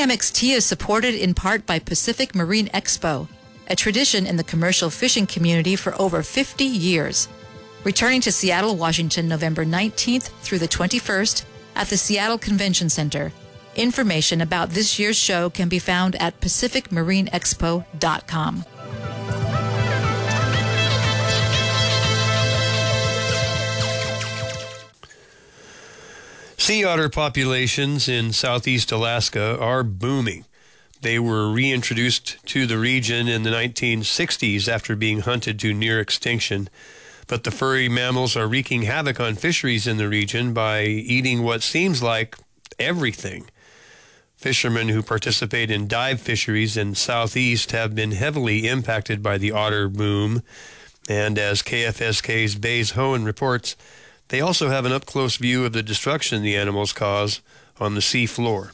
KMXT is supported in part by Pacific Marine Expo, a tradition in the commercial fishing community for over 50 years. Returning to Seattle, Washington, November 19th through the 21st at the Seattle Convention Center. Information about this year's show can be found at pacificmarineexpo.com. Sea otter populations in southeast Alaska are booming. They were reintroduced to the region in the 1960s after being hunted to near extinction. But the furry mammals are wreaking havoc on fisheries in the region by eating what seems like everything. Fishermen who participate in dive fisheries in southeast have been heavily impacted by the otter boom. And as KFSK's Baze Hohen reports, they also have an up-close view of the destruction the animals cause on the sea floor.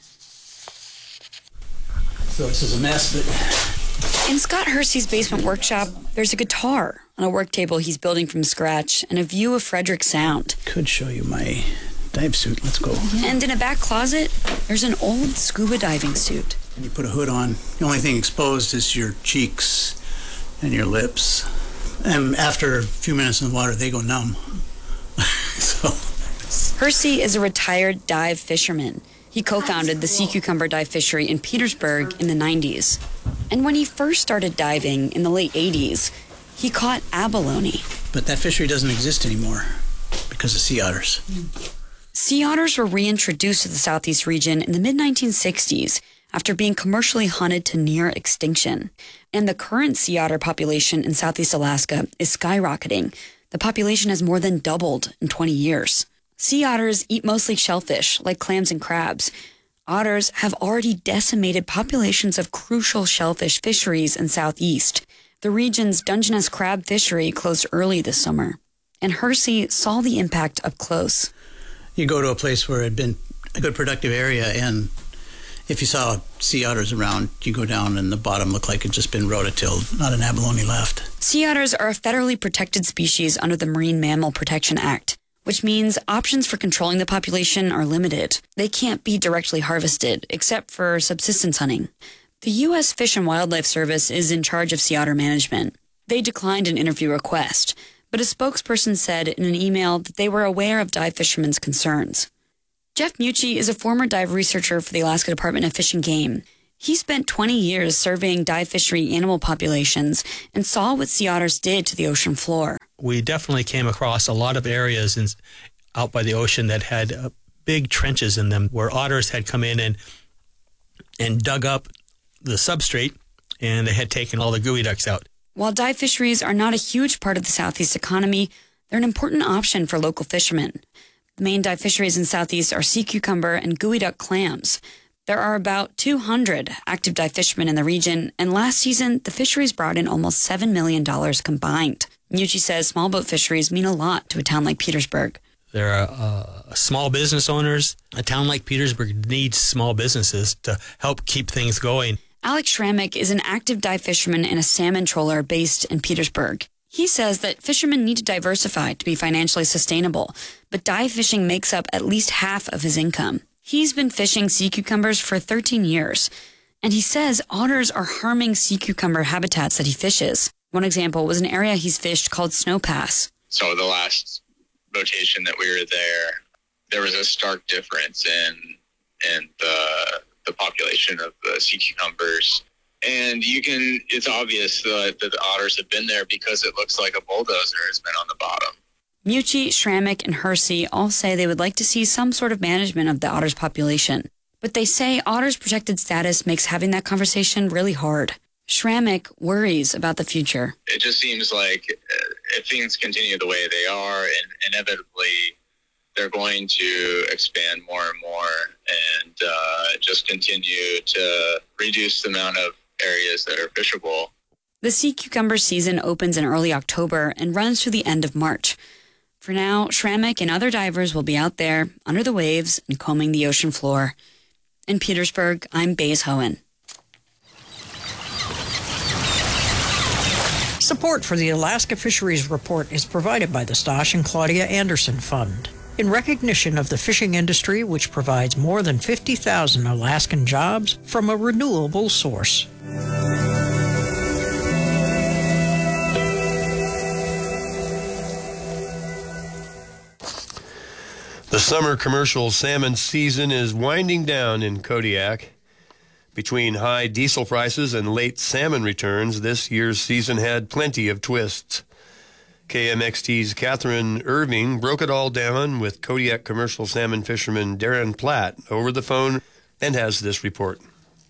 So this is a mess, but... In Scott Hersey's basement workshop, there's a guitar on a work table he's building from scratch and a view of Frederick Sound. Could show you my dive suit. Let's go. And in a back closet, there's an old scuba diving suit. And you put a hood on. The only thing exposed is your cheeks and your lips. And after a few minutes in the water, they go numb. So. Hersey is a retired dive fisherman. He co-founded the sea cucumber dive fishery in Petersburg in the 90s. And when he first started diving in the late 80s, he caught abalone. But that fishery doesn't exist anymore because of sea otters. Sea otters were reintroduced to the southeast region in the mid-1960s after being commercially hunted to near extinction. And the current sea otter population in southeast Alaska is skyrocketing. The population has more than doubled in 20 years. Sea otters eat mostly shellfish, like clams and crabs. Otters have already decimated populations of crucial shellfish fisheries in southeast. The region's Dungeness crab fishery closed early this summer, and Hersey saw the impact up close. You go to a place where it had been a good productive area, and if you saw sea otters around, you go down and the bottom looked like it had just been rototilled, not an abalone left. Sea otters are a federally protected species under the Marine Mammal Protection Act, which means options for controlling the population are limited. They can't be directly harvested, except for subsistence hunting. The U.S. Fish and Wildlife Service is in charge of sea otter management. They declined an interview request, but a spokesperson said in an email that they were aware of dive fishermen's concerns. Jeff Mucci is a former dive researcher for the Alaska Department of Fish and Game. He spent 20 years surveying dive fishery animal populations and saw what sea otters did to the ocean floor. We definitely came across a lot of areas out by the ocean that had big trenches in them where otters had come in and dug up the substrate, and they had taken all the geoducks out. While dive fisheries are not a huge part of the southeast economy, they're an important option for local fishermen. The main dive fisheries in southeast are sea cucumber and geoduck clams. There are about 200 active dive fishermen in the region, and last season, the fisheries brought in almost $7 million combined. Mucci says small boat fisheries mean a lot to a town like Petersburg. There are small business owners. A town like Petersburg needs small businesses to help keep things going. Alex Schrammick is an active dive fisherman and a salmon troller based in Petersburg. He says that fishermen need to diversify to be financially sustainable, but dive fishing makes up at least half of his income. He's been fishing sea cucumbers for 13 years, and he says otters are harming sea cucumber habitats that he fishes. One example was an area he's fished called Snow Pass. So the last rotation that we were there was a stark difference in the population of the sea cucumbers. And it's obvious that the otters have been there because it looks like a bulldozer has been on the bottom. Mucci, Schrammick, and Hersey all say they would like to see some sort of management of the otters population. But they say otters' protected status makes having that conversation really hard. Schrammick worries about the future. It just seems like if things continue the way they are, and inevitably they're going to expand more and more and just continue to reduce the amount of areas that are fishable. The sea cucumber season opens in early October and runs through the end of March. For now, Schrammick and other divers will be out there under the waves and combing the ocean floor. In Petersburg, I'm Baze Hohen. Support for the Alaska Fisheries Report is provided by the Stosh and Claudia Anderson Fund. in recognition of the fishing industry, which provides more than 50,000 Alaskan jobs from a renewable source. The summer commercial salmon season is winding down in Kodiak. Between high diesel prices and late salmon returns, this year's season had plenty of twists. KMXT's Catherine Irving broke it all down with Kodiak commercial salmon fisherman Darren Platt over the phone and has this report.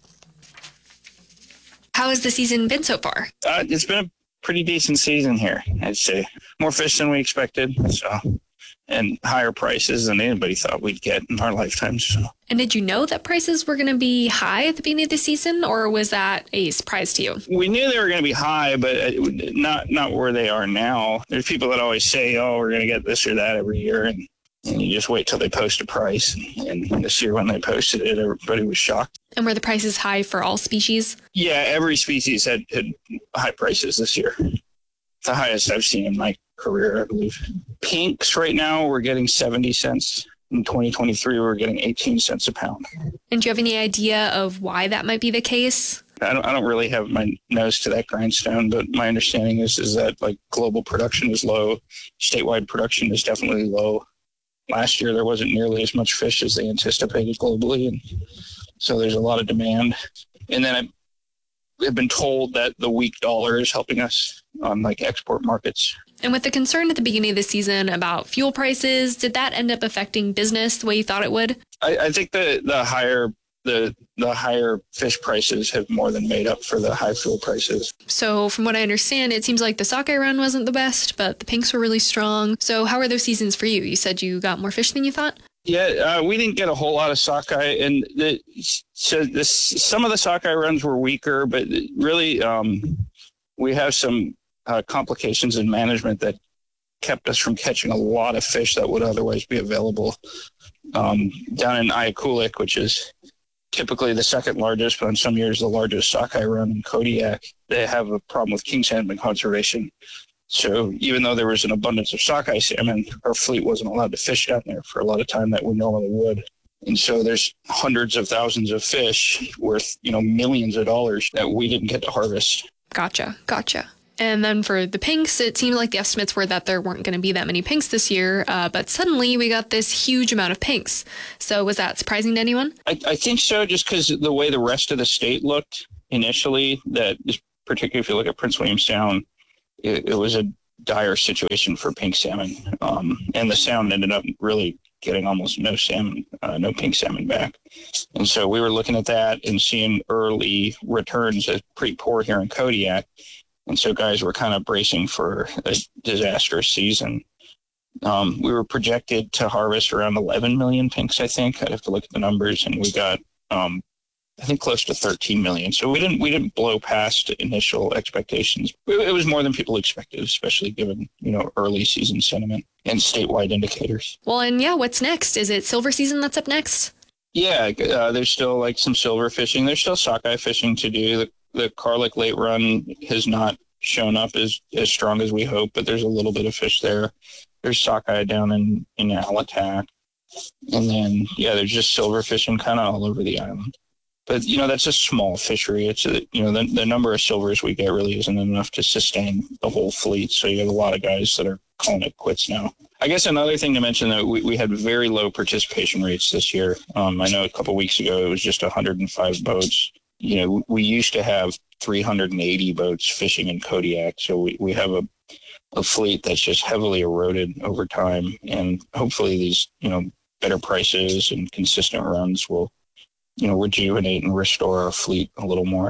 How has the season been so far? It's been a pretty decent season here, I'd say. More fish than we expected, and higher prices than anybody thought we'd get in our lifetimes. So. And did you know that prices were going to be high at the beginning of the season, or was that a surprise to you? We knew they were going to be high, but not where they are now. There's people that always say, oh, we're going to get this or that every year, and you just wait till they post a price. And this year when they posted it, everybody was shocked. And were the prices high for all species? Yeah, every species had high prices this year. The highest I've seen in my career, I believe. Pinks right now, we're getting 70 cents. In 2023, we're getting 18 cents a pound. And do you have any idea of why that might be the case? I don't really have my nose to that grindstone, but my understanding is that like global production is low. Statewide production is definitely low. Last year, there wasn't nearly as much fish as they anticipated globally. And so there's a lot of demand. And then I've been told that the weak dollar is helping us on like export markets. And with the concern at the beginning of the season about fuel prices, did that end up affecting business the way you thought it would? I think the higher fish prices have more than made up for the high fuel prices. So from what I understand, it seems like the sockeye run wasn't the best, but the pinks were really strong. So how are those seasons for you? You said you got more fish than you thought? Yeah, we didn't get a whole lot of sockeye, and some of the sockeye runs were weaker, but really we have some complications in management that kept us from catching a lot of fish that would otherwise be available. Down in Ayakulik, which is typically the second largest, but in some years the largest sockeye run in Kodiak, they have a problem with king salmon conservation. So even though there was an abundance of sockeye salmon, our fleet wasn't allowed to fish down there for a lot of time that we normally would. And so there's hundreds of thousands of fish worth, millions of dollars that we didn't get to harvest. Gotcha. And then for the pinks, it seemed like the estimates were that there weren't going to be that many pinks this year, but suddenly we got this huge amount of pinks. So was that surprising to anyone? I think so, just because the way the rest of the state looked initially, that is particularly if you look at Prince William Sound, it was a dire situation for pink salmon. And the Sound ended up really getting almost no pink salmon back. And so we were looking at that and seeing early returns as pretty poor here in Kodiak. And so guys were kind of bracing for a disastrous season. We were projected to harvest around 11 million pinks, I think. I'd have to look at the numbers, and we got, I think, close to 13 million. So we didn't blow past initial expectations. It was more than people expected, especially given, early season sentiment and statewide indicators. Well, and what's next? Is it silver season that's up next? Yeah, there's still some silver fishing. There's still sockeye fishing to do. The Carlick late run has not shown up as strong as we hope, but there's a little bit of fish there. There's sockeye down in Alatak. And then, there's just silver fishing kind of all over the island. But, that's a small fishery. It's, the number of silvers we get really isn't enough to sustain the whole fleet. So you have a lot of guys that are calling it quits now. I guess another thing to mention that we had very low participation rates this year. I know a couple of weeks ago it was just 105 boats. We used to have 380 boats fishing in Kodiak. So we have a fleet that's just heavily eroded over time. And hopefully these, better prices and consistent runs will, rejuvenate and restore our fleet a little more.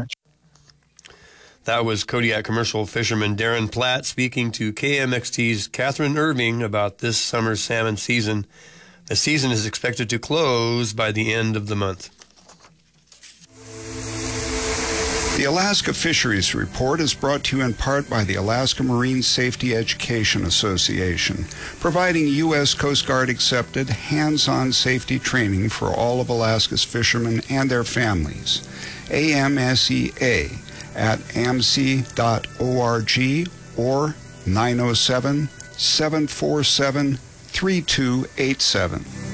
That was Kodiak commercial fisherman Darren Platt speaking to KMXT's Catherine Irving about this summer's salmon season. The season is expected to close by the end of the month. The Alaska Fisheries Report is brought to you in part by the Alaska Marine Safety Education Association, providing U.S. Coast Guard accepted hands-on safety training for all of Alaska's fishermen and their families. AMSEA at amc.org or 907-747-3000. 3287.